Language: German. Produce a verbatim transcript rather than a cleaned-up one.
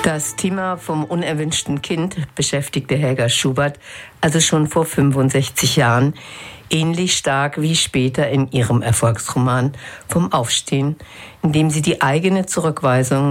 Das Thema vom unerwünschten Kind beschäftigte Helga Schubert also schon vor fünfundsechzig Jahren, ähnlich stark wie später in ihrem Erfolgsroman Vom Aufstehen, in dem sie die eigene Zurückweisung